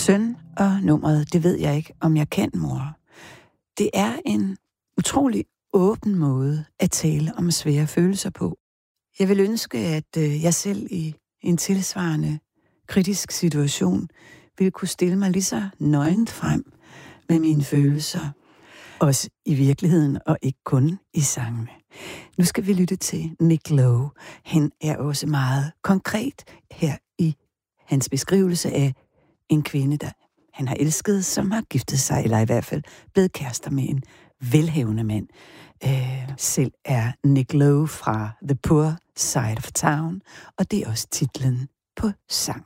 Søn og nummeret, det ved jeg ikke, om jeg kan, mor. Det er en utrolig åben måde at tale om svære følelser på. Jeg vil ønske, at jeg selv i en tilsvarende kritisk situation ville kunne stille mig lige så nøgent frem med mine følelser. Også i virkeligheden, og ikke kun i sangene. Nu skal vi lytte til Nick Lowe. Han er også meget konkret her i hans beskrivelse af en kvinde, der han har elsket, som har giftet sig, eller i hvert fald blevet kærester med en velhavende mand. Selv er Nick Lowe fra The Poor Side of Town, og det er også titlen på sang.